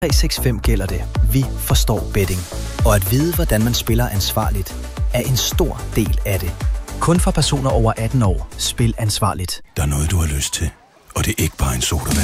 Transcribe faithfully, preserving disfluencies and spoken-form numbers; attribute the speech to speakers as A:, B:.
A: tre seks fem gælder det. Vi forstår betting. Og at vide, hvordan man spiller ansvarligt, er en stor del af det. Kun for personer over atten år. Spil ansvarligt.
B: Der er noget, du har lyst til, og det er ikke bare en sodavand.